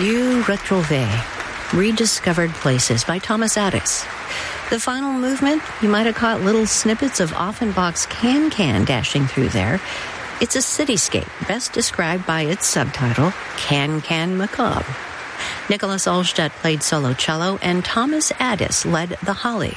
You Retrouvé, Rediscovered Places by Thomas Addis. The final movement, you might have caught little snippets of Offenbach's Can-Can dashing through there. It's a cityscape, best described by its subtitle, Can-Can Macabre. Nicholas Olstedt played solo cello, and Thomas Addis led the Holly.